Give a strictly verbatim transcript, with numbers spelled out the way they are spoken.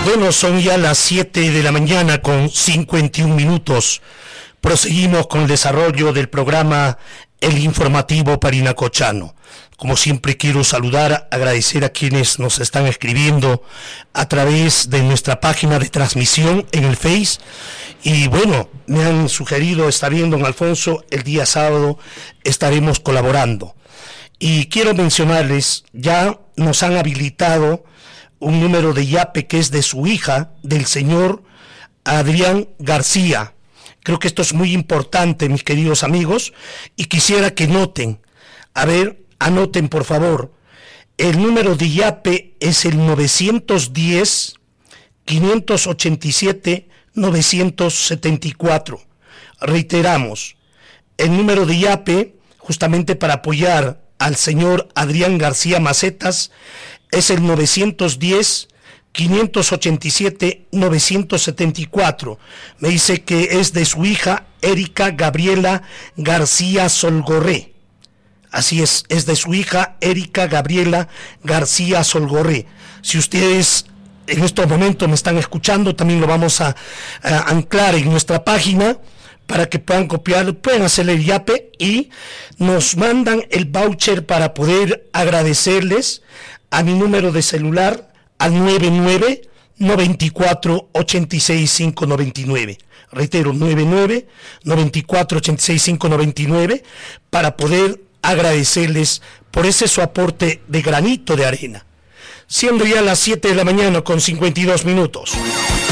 Bueno, son ya las siete de la mañana con cincuenta y un minutos. Proseguimos con el desarrollo del programa El Informativo Parinacochano. Como siempre quiero saludar, agradecer a quienes nos están escribiendo a través de nuestra página de transmisión en el Face. Y bueno, me han sugerido, está bien, don Alfonso, el día sábado estaremos colaborando. Y quiero mencionarles, ya nos han habilitado un número de yape que es de su hija, del señor Adrián García. Creo que esto es muy importante, mis queridos amigos, y quisiera que noten, a ver, anoten por favor, el número de yape es el novecientos diez, quinientos ochenta y siete, novecientos setenta y cuatro. Reiteramos, el número de yape, justamente para apoyar al señor Adrián García Macetas, es el novecientos diez, quinientos ochenta y siete, novecientos setenta y cuatro. Me dice que es de su hija Erika Gabriela García Solgorré. Así es, es de su hija Erika Gabriela García Solgorré. Si ustedes en estos momentos me están escuchando, también lo vamos a, a anclar en nuestra página para que puedan copiar, pueden hacer el yape y nos mandan el voucher para poder agradecerles a mi número de celular al nueve nueve, noventa y cuatro, ochenta y seis, quinientos noventa y nueve. Reitero, nueve nueve, noventa y cuatro, ochenta y seis, quinientos noventa y nueve, para poder agradecerles por ese su aporte de granito de arena. Siendo ya las siete de la mañana con cincuenta y dos minutos.